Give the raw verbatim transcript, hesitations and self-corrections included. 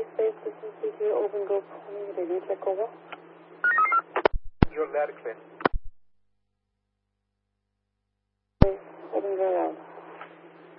Space System C two, open go, ready, check over. You're loud and clear. Open go loud.